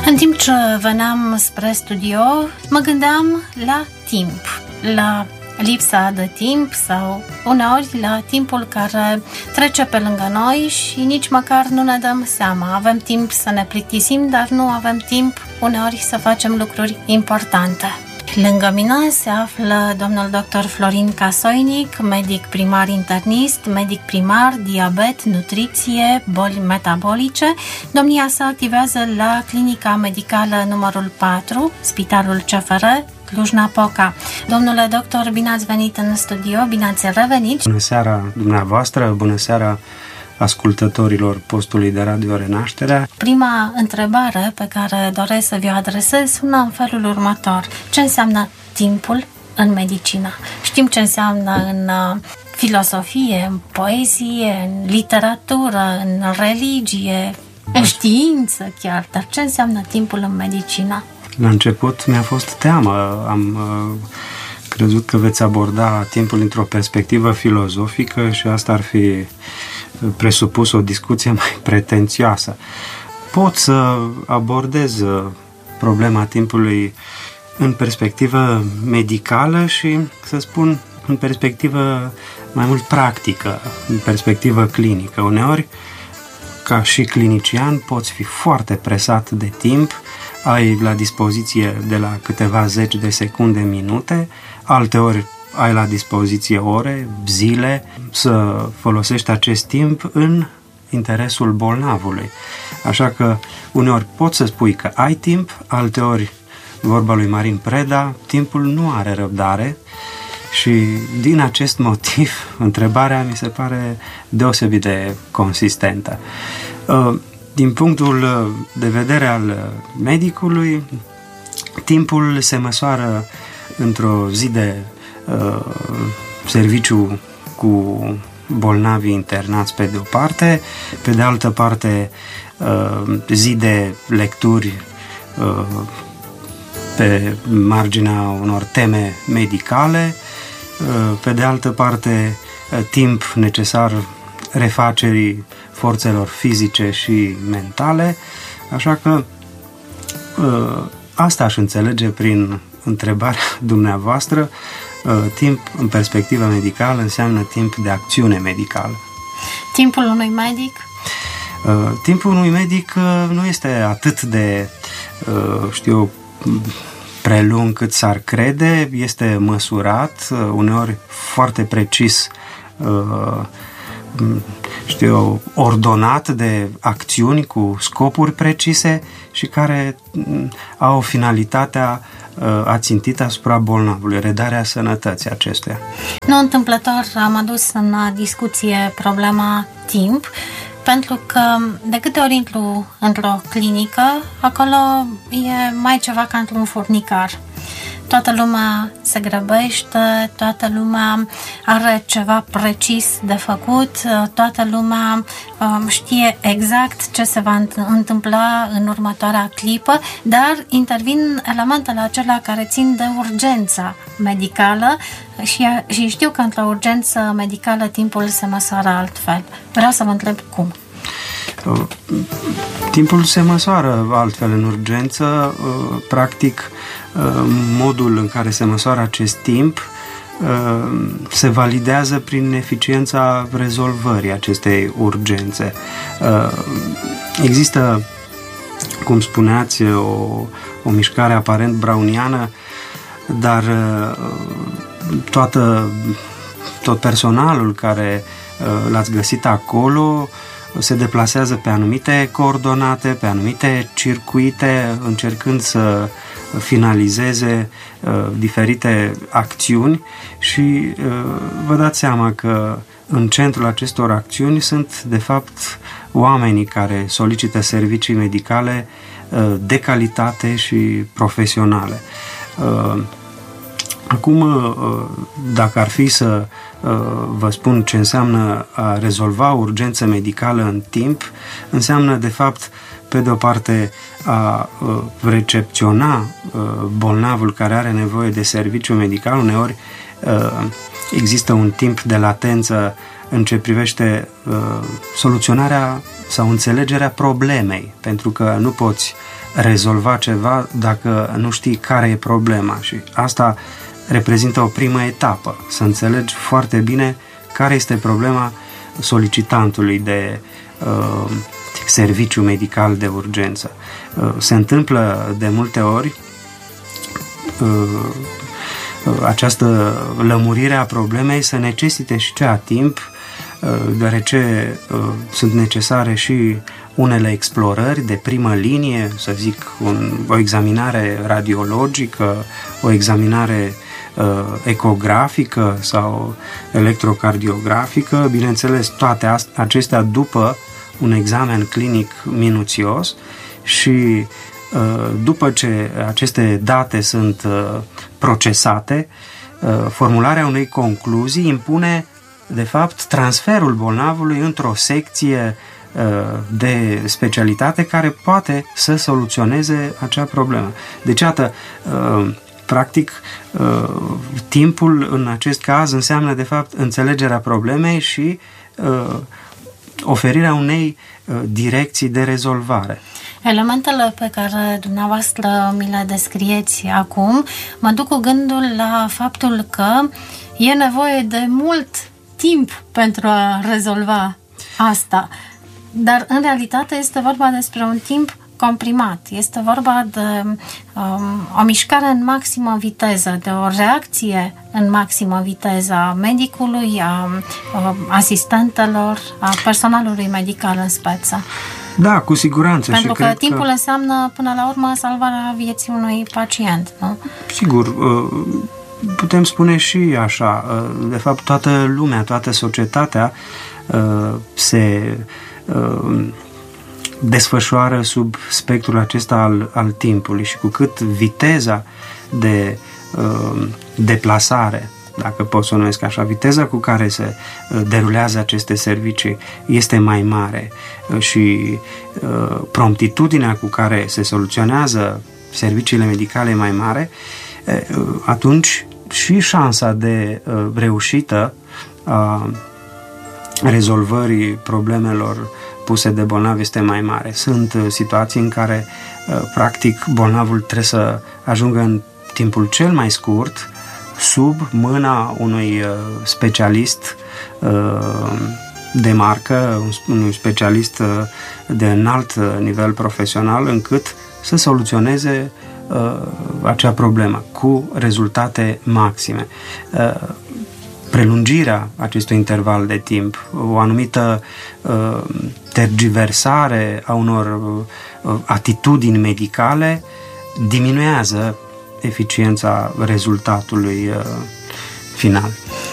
În timp ce veneam spre studio, mă gândeam la timp, la lipsa de timp sau uneori la timpul care trece pe lângă noi și nici măcar nu ne dăm seama. Avem timp să ne plictisim, dar nu avem timp uneori să facem lucruri importante. Lângă mine se află domnul dr. Florin Casoinic, medic primar internist, medic primar, diabet, nutriție, boli metabolice. Domnia sa activează la Clinica Medicală numărul 4, Spitalul CFR, Cluj-Napoca. Domnule doctor, bine ați venit în studio, bine ați revenit. Bună seara dumneavoastră, bună seara ascultătorilor postului de radio Renașterea. Prima întrebare pe care doresc să vi-o adresez sună în felul următor. Ce înseamnă timpul în medicină? Știm ce înseamnă în filosofie, în poezie, în literatură, în religie, în știință chiar, dar ce înseamnă timpul în medicină? La început mi-a fost teamă, am crezut că veți aborda timpul într-o perspectivă filozofică și asta ar fi presupus o discuție mai pretențioasă. Pot să abordez problema timpului în perspectivă medicală și, să spun, în perspectivă mai mult practică, în perspectivă clinică. Uneori, ca și clinician, poți fi foarte presat de timp, ai la dispoziție de la câteva zeci de secunde, minute, alteori ai la dispoziție ore, zile, să folosești acest timp în interesul bolnavului. Așa că uneori poți să spui că ai timp, alteori, vorba lui Marin Preda, timpul nu are răbdare și din acest motiv întrebarea mi se pare deosebit de consistentă. Din punctul de vedere al medicului, timpul se măsoară într-o zi de serviciu cu bolnavii internați pe de o parte, pe de altă parte zi de lecturi pe marginea unor teme medicale, pe de altă parte timp necesar refacerii forțelor fizice și mentale, așa că asta aș înțelege prin întrebarea dumneavoastră. Timp în perspectivă medicală înseamnă timp de acțiune medicală. Timpul unui medic? Timpul unui medic nu este atât de, prelung cât s-ar crede, este măsurat, uneori foarte precis, ordonat de acțiuni cu scopuri precise și care au finalitatea ațintită asupra bolnavului, redarea sănătății acestuia. Nu întâmplător am adus în discuție problema timp, pentru că de câte ori intru într-o clinică, acolo e mai ceva ca într-un furnicar. Toată lumea se grăbește, toată lumea are ceva precis de făcut, toată lumea știe exact ce se va întâmpla în următoarea clipă, dar intervin elementele acelea care țin de urgența medicală și știu că într-o urgență medicală timpul se măsoară altfel. Vreau să vă întreb cum. Timpul se măsoară altfel în urgență, practic modul în care se măsoară acest timp se validează prin eficiența rezolvării acestei urgențe. Există, cum spuneați, o mișcare aparent browniană, dar tot personalul care l-ați găsit acolo se deplasează pe anumite coordonate, pe anumite circuite, încercând să finalizeze diferite acțiuni și vă dați seama că în centrul acestor acțiuni sunt, de fapt, oamenii care solicită servicii medicale de calitate și profesionale. Acum, dacă ar fi să vă spun ce înseamnă a rezolva o urgență medicală în timp, înseamnă, de fapt, pe de o parte, a recepționa bolnavul care are nevoie de serviciu medical. Uneori există un timp de latență în ce privește soluționarea sau înțelegerea problemei, pentru că nu poți rezolva ceva dacă nu știi care e problema și asta reprezintă o primă etapă, să înțelegi foarte bine care este problema solicitantului de serviciu medical de urgență. Se întâmplă de multe ori această lămurire a problemei să necesite și cea timp, deoarece sunt necesare și unele explorări de primă linie, să zic, o examinare radiologică, o examinare ecografică sau electrocardiografică, bineînțeles toate acestea după un examen clinic minuțios și după ce aceste date sunt procesate, formularea unei concluzii impune de fapt transferul bolnavului într-o secție de specialitate care poate să soluționeze acea problemă. Deci, iată, practic, timpul în acest caz înseamnă de fapt înțelegerea problemei și oferirea unei direcții de rezolvare. Elementele pe care dumneavoastră mi le descrieți acum mă duc cu gândul la faptul că e nevoie de mult timp pentru a rezolva asta. Dar în realitate este vorba despre un timp comprimat. Este vorba de o mișcare în maximă viteză, de o reacție în maximă viteză a medicului, a asistentelor, a personalului medical în speță. Da, cu siguranță. Pentru că timpul înseamnă, până la urmă, salvarea vieții unui pacient, nu? Sigur, putem spune și așa. De fapt, toată lumea, toată societatea se desfășoară sub spectrul acesta al timpului și cu cât viteza de deplasare, dacă pot să o numesc așa, viteza cu care se derulează aceste servicii este mai mare și promptitudinea cu care se soluționează serviciile medicale mai mare, atunci și șansa de reușită a rezolvării problemelor puse de bolnav este mai mare. Sunt situații în care practic bolnavul trebuie să ajungă în timpul cel mai scurt sub mâna unui specialist de marcă, unui specialist de înalt nivel profesional, încât să soluționeze acea problemă cu rezultate maxime. Prelungirea acestui interval de timp, o anumită tergiversare a unor atitudini medicale diminuează eficiența rezultatului final.